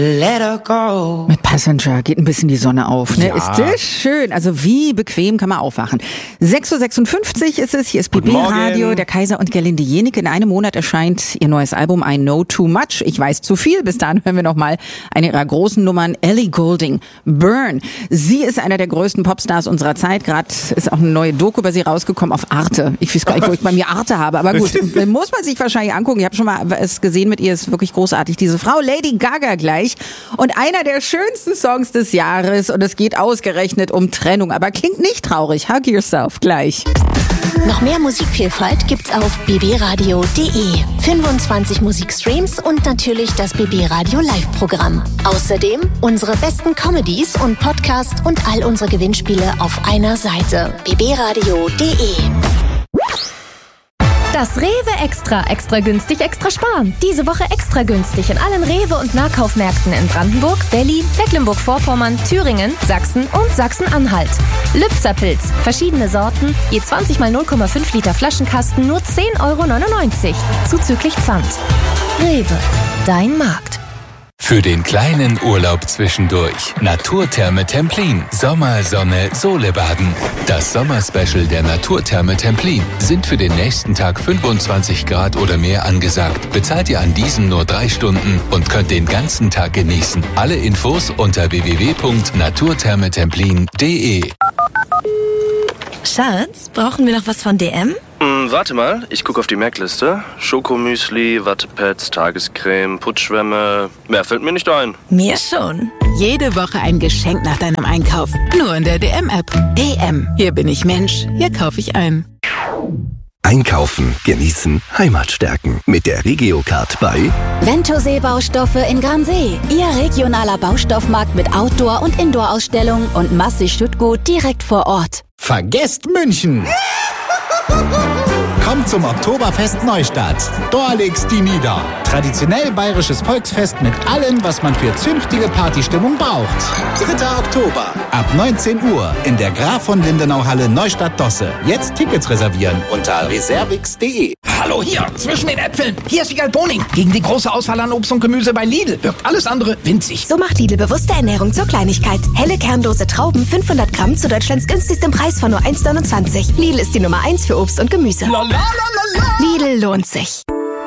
Let her go. Mit Passenger geht ein bisschen die Sonne auf, ne? Ja. Ist das schön? Also wie bequem kann man aufwachen? 6.56 Uhr ist es, hier ist BB Radio, der Kaiser und Gerlinde Jenicke. In einem Monat erscheint ihr neues Album I Know Too Much. Ich weiß zu viel. Bis dahin hören wir nochmal eine ihrer großen Nummern, Ellie Goulding, Burn. Sie ist einer der größten Popstars unserer Zeit. Gerade ist auch eine neue Doku über sie rausgekommen auf Arte. Ich weiß gar nicht, wo ich bei mir Arte habe, aber gut, muss man sich wahrscheinlich angucken. Ich habe schon mal es gesehen mit ihr, ist wirklich großartig. Diese Frau, Lady Gaga gleich. Und einer der schönsten Songs des Jahres. Und es geht ausgerechnet um Trennung. Aber klingt nicht traurig. Hug yourself gleich. Noch mehr Musikvielfalt gibt's auf bbradio.de. 25 Musikstreams und natürlich das BB Radio Live-Programm. Außerdem unsere besten Comedies und Podcasts und all unsere Gewinnspiele auf einer Seite. bbradio.de. Das Rewe Extra. Extra günstig, extra sparen. Diese Woche extra günstig in allen Rewe- und Nahkaufmärkten in Brandenburg, Berlin, Mecklenburg-Vorpommern, Thüringen, Sachsen und Sachsen-Anhalt. Lübserpilz. Verschiedene Sorten. Je 20 mal 0,5 Liter Flaschenkasten nur 10,99 €. Zuzüglich Pfand. Rewe. Dein Markt. Für den kleinen Urlaub zwischendurch. Naturtherme Templin. Sommer, Sonne, Sole baden. Das Sommerspecial der Naturtherme Templin. Sind für den nächsten Tag 25 Grad oder mehr angesagt. Bezahlt ihr an diesem nur 3 Stunden und könnt den ganzen Tag genießen. Alle Infos unter www.naturthermetemplin.de. Schatz, brauchen wir noch was von DM? Warte mal, ich gucke auf die Merkliste. Schokomüsli, Wattepads, Tagescreme, Putzschwämme. Mehr fällt mir nicht ein. Mir schon. Jede Woche ein Geschenk nach deinem Einkauf. Nur in der DM-App. DM. Hier bin ich Mensch. Hier kaufe ich ein. Einkaufen, genießen, Heimat stärken. Mit der Regiocard bei Ventosee Baustoffe in Gransee. Ihr regionaler Baustoffmarkt mit Outdoor- und Indoor-Ausstellungen und massig Stückgut direkt vor Ort. Vergesst München! Kommt zum Oktoberfest Neustadt. Da legt's die nieder. Traditionell bayerisches Volksfest mit allem, was man für zünftige Partystimmung braucht. 3. Oktober ab 19 Uhr in der Graf von Lindenau-Halle Neustadt-Dosse. Jetzt Tickets reservieren unter reservix.de. Hallo hier, zwischen den Äpfeln. Hier ist Wiegald Boning. Gegen die große Auswahl an Obst und Gemüse bei Lidl wirkt alles andere winzig. So macht Lidl bewusste Ernährung zur Kleinigkeit. Helle kernlose Trauben, 500 Gramm zu Deutschlands günstigstem Preis von nur 1,29. Lidl ist die Nummer 1 für Obst und Gemüse. Lidl lohnt sich.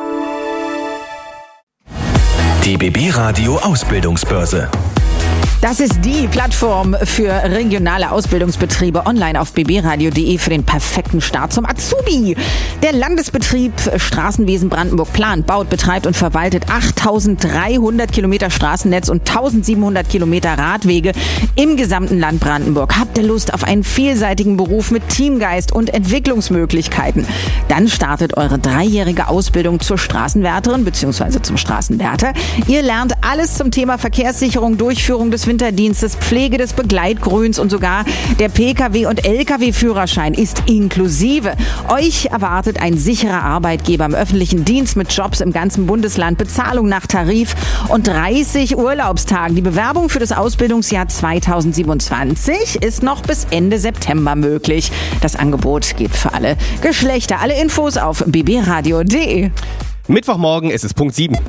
die BB Radio Ausbildungsbörse. Das ist die Plattform für regionale Ausbildungsbetriebe online auf bbradio.de für den perfekten Start zum Azubi. Der Landesbetrieb Straßenwesen Brandenburg plant, baut, betreibt und verwaltet 8.300 Kilometer Straßennetz und 1.700 Kilometer Radwege im gesamten Land Brandenburg. Habt ihr Lust auf einen vielseitigen Beruf mit Teamgeist und Entwicklungsmöglichkeiten? Dann startet eure 3-jährige Ausbildung zur Straßenwärterin bzw. zum Straßenwärter. Ihr lernt alles zum Thema Verkehrssicherung, Durchführung des Winterdienstes, Pflege des Begleitgrüns und sogar der Pkw- und Lkw-Führerschein ist inklusive. Euch erwartet ein sicherer Arbeitgeber im öffentlichen Dienst mit Jobs im ganzen Bundesland, Bezahlung nach Tarif und 30 Urlaubstagen. Die Bewerbung für das Ausbildungsjahr 2027 ist noch bis Ende September möglich. Das Angebot geht für alle Geschlechter. Alle Infos auf bbradio.de. Mittwochmorgen, es ist Punkt 7.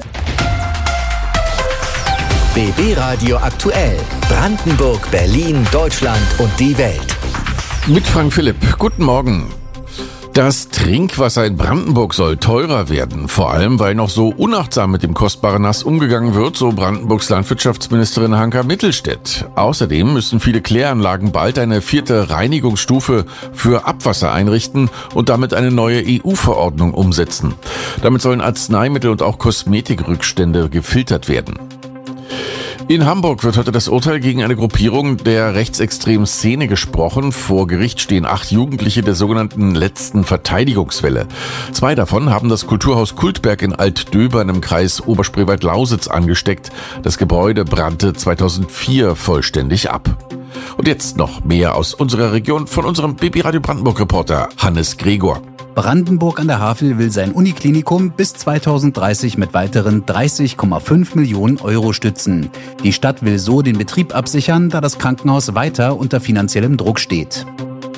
BB Radio aktuell. Brandenburg, Berlin, Deutschland und die Welt. Mit Frank Philipp. Guten Morgen. Das Trinkwasser in Brandenburg soll teurer werden, vor allem weil noch so unachtsam mit dem kostbaren Nass umgegangen wird, so Brandenburgs Landwirtschaftsministerin Hanka Mittelstädt. Außerdem müssen viele Kläranlagen bald eine 4. Reinigungsstufe für Abwasser einrichten und damit eine neue EU-Verordnung umsetzen. Damit sollen Arzneimittel und auch Kosmetikrückstände gefiltert werden. In Hamburg wird heute das Urteil gegen eine Gruppierung der rechtsextremen Szene gesprochen. Vor Gericht stehen 8 Jugendliche der sogenannten letzten Verteidigungswelle. 2 davon haben das Kulturhaus Kultberg in Altdöbern im Kreis Oberspreewald-Lausitz angesteckt. Das Gebäude brannte 2004 vollständig ab. Und jetzt noch mehr aus unserer Region von unserem BB Radio Brandenburg-Reporter Hannes Gregor. Brandenburg an der Havel will sein Uniklinikum bis 2030 mit weiteren 30,5 Millionen Euro stützen. Die Stadt will so den Betrieb absichern, da das Krankenhaus weiter unter finanziellem Druck steht.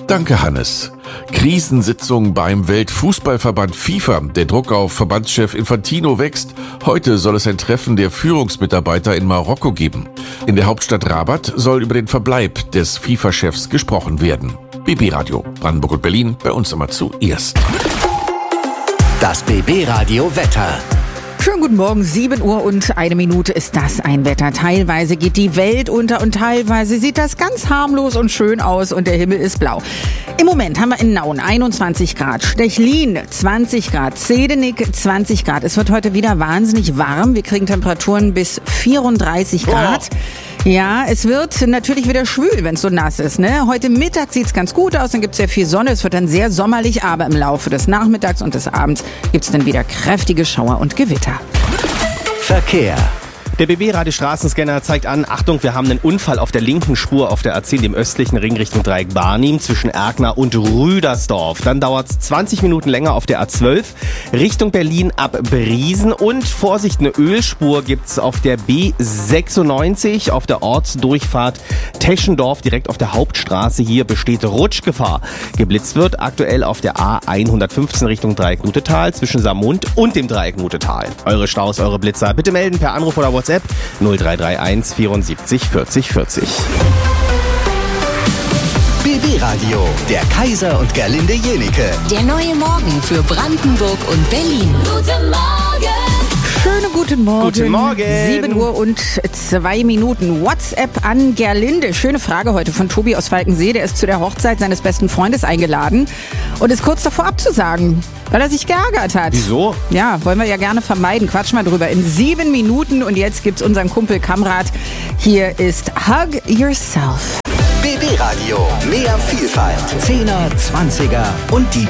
Danke, Hannes. Krisensitzung beim Weltfußballverband FIFA. Der Druck auf Verbandschef Infantino wächst. Heute soll es ein Treffen der Führungsmitarbeiter in Marokko geben. In der Hauptstadt Rabat soll über den Verbleib des FIFA-Chefs gesprochen werden. BB Radio, Brandenburg und Berlin, bei uns immer zuerst. Das BB Radio Wetter. Schönen guten Morgen, 7 Uhr und 1 Minute ist das ein Wetter. Teilweise geht die Welt unter und teilweise sieht das ganz harmlos und schön aus und der Himmel ist blau. Im Moment haben wir in Nauen 21 Grad, Stechlin 20 Grad, Zedenik 20 Grad. Es wird heute wieder wahnsinnig warm. Wir kriegen Temperaturen bis 34 Grad. Ja, es wird natürlich wieder schwül, wenn es so nass ist, ne? Heute Mittag sieht's ganz gut aus, dann gibt's sehr viel Sonne. Es wird dann sehr sommerlich, aber im Laufe des Nachmittags und des Abends gibt's dann wieder kräftige Schauer und Gewitter. Verkehr. Der BB-Radio-Straßenscanner zeigt an, Achtung, wir haben einen Unfall auf der linken Spur auf der A10, dem östlichen Ring Richtung Dreieck Barnim zwischen Erkner und Rüdersdorf. Dann dauert es 20 Minuten länger auf der A12 Richtung Berlin ab Briesen. Und Vorsicht, eine Ölspur gibt's auf der B96 auf der Ortsdurchfahrt Teschendorf direkt auf der Hauptstraße. Hier besteht Rutschgefahr. Geblitzt wird aktuell auf der A115 Richtung Dreieck Nutetal zwischen Samund und dem Dreieck Nutetal. Eure Staus, eure Blitzer bitte melden per Anruf oder WhatsApp 0331 74 40 40. BB Radio, der Kaiser und Gerlinde Jenike. Der neue Morgen für Brandenburg und Berlin. Guten Morgen! Schönen guten Morgen. Guten Morgen. 7 Uhr und 2 Minuten. WhatsApp an Gerlinde. Schöne Frage heute von Tobi aus Falkensee. Der ist zu der Hochzeit seines besten Freundes eingeladen und ist kurz davor abzusagen, weil er sich geärgert hat. Wieso? Ja, wollen wir ja gerne vermeiden. Quatsch mal drüber. In 7 Minuten und jetzt gibt's unseren Kumpel Kamrat. Hier ist Hug Yourself. BB Radio, mehr Vielfalt. 10er, 20er und die